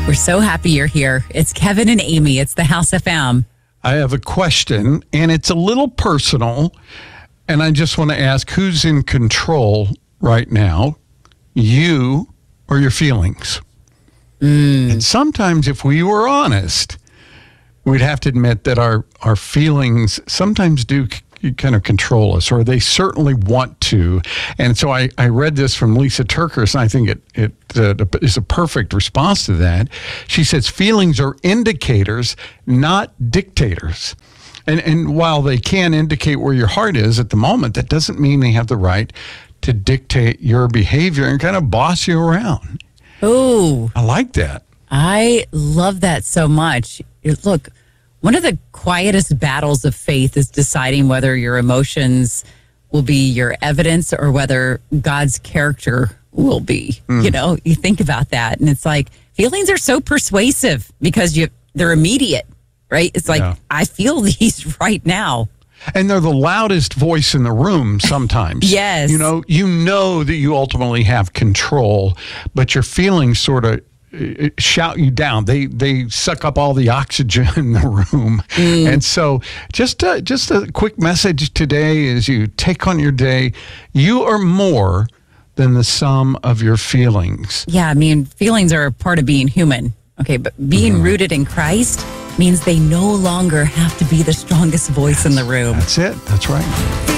We're so happy you're here. It's Kevin and Amy. It's the House FM. I have a question, and it's a little personal, and I just want to ask, who's in control right now, you or your feelings? And sometimes if we were honest, we'd have to admit that our feelings sometimes do kind of control us, or they certainly want to. And so I read this from Lisa Turkers, and I think it is a perfect response to that. She says, feelings are indicators, not dictators. And while they can indicate where your heart is at the moment, that doesn't mean they have the right to dictate your behavior and kind of boss you around. Oh, I like that. I love that so much. Look, one of the quietest battles of faith is deciding whether your emotions will be your evidence or whether God's character will be. You know, you think about that, and it's like feelings are so persuasive because they're immediate, right? It's like, I feel these right now. And they're the loudest voice in the room sometimes. Yes. You know that you ultimately have control, but your feelings sort of shout you down. They suck up all the oxygen in the room. And so just a quick message today as you take on your day, you are more than the sum of your feelings. Yeah, I mean, feelings are a part of being human. Okay, but being rooted in Christ means they no longer have to be the strongest voice in the room. That's it. That's right.